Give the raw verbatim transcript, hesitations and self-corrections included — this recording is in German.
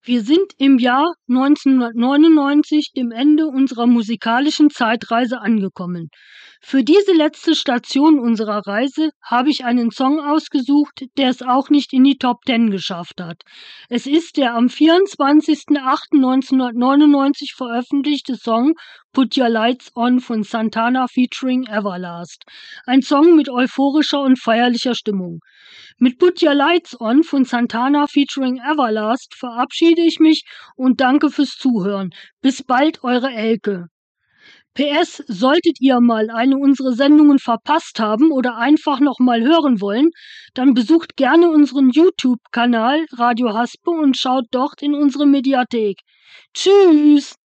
Wir sind im Jahr neunzehnhundertneunundneunzig, dem Ende unserer musikalischen Zeitreise angekommen. Für diese letzte Station unserer Reise habe ich einen Song ausgesucht, der es auch nicht in die Top Ten geschafft hat. Es ist der am vierundzwanzigsten achten neunzehnhundertneunundneunzig veröffentlichte Song Put Your Lights On von Santana featuring Everlast. Ein Song mit euphorischer und feierlicher Stimmung. Mit Put Your Lights On von Santana featuring Everlast verabschiede ich mich und danke fürs Zuhören. Bis bald, eure Elke. P S. Solltet ihr mal eine unserer Sendungen verpasst haben oder einfach noch mal hören wollen, dann besucht gerne unseren YouTube-Kanal Radio Haspe und schaut dort in unsere Mediathek. Tschüss!